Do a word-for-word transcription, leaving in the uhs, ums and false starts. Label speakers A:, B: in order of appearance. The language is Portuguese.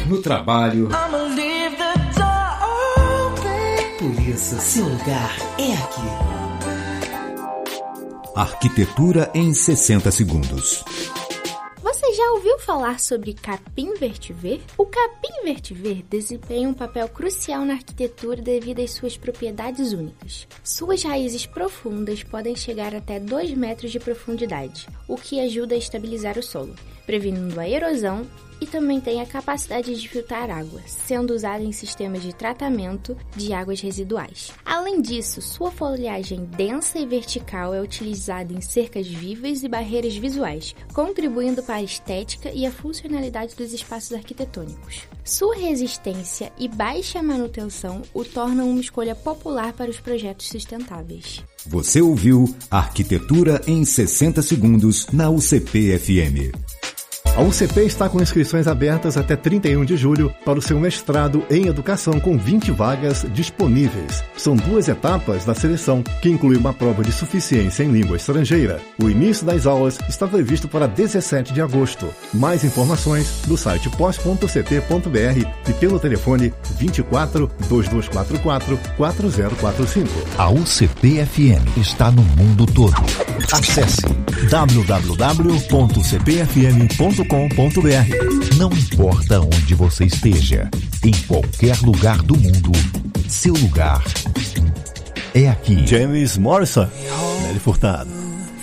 A: no trabalho. Por isso, seu lugar é aqui. Arquitetura em sessenta segundos.
B: Você já ouviu falar sobre capim vetiver? O capim vetiver desempenha um papel crucial na arquitetura devido às suas propriedades únicas. Suas raízes profundas podem chegar até dois metros de profundidade, o que ajuda a estabilizar o solo, prevenindo a erosão, e também tem a capacidade de filtrar água, sendo usado em sistemas de tratamento de águas residuais. Além disso, sua folhagem densa e vertical é utilizada em cercas vivas e barreiras visuais, contribuindo para a estética e a funcionalidade dos espaços arquitetônicos. Sua resistência e baixa manutenção o tornam uma escolha popular para os projetos sustentáveis.
A: Você ouviu Arquitetura em sessenta segundos na U C P F M.
C: A U C P está com inscrições abertas até trinta e um de julho para o seu mestrado em Educação com vinte vagas disponíveis. São duas etapas da seleção, que inclui uma prova de suficiência em língua estrangeira. O início das aulas está previsto para dezessete de agosto. Mais informações no site pós ponto c p ponto b r e pelo telefone vinte e quatro, dois dois quatro quatro, quatro zero quatro cinco.
D: A U C P F M está no mundo todo. Acesse w w w ponto c p f m ponto com ponto b r. Não importa onde você esteja, em qualquer lugar do mundo, seu lugar é aqui.
C: James Morrison, Nelly Furtado.